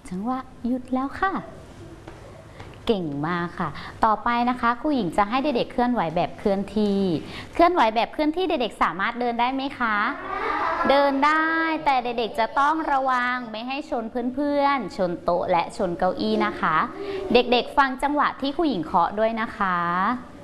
จังหวะหยุดแล้วค่ะเก่งมากค่ะต่อไปนะคะครูหญิงจะให้เด็กๆเคลื่อนไหวแบบเคลื่อนที่เคลื่อนไหวแบบเคลื่อนที่เด็กๆสามารถเดินได้ไหมคะเดินได้แต่เด็กๆจะต้องระวังไม่ให้ชนเพื่อนๆชนโต๊ะและชนเก้าอี้นะคะเด็กๆฟังจังหวะที่ครูหญิงเคาะด้วยนะคะ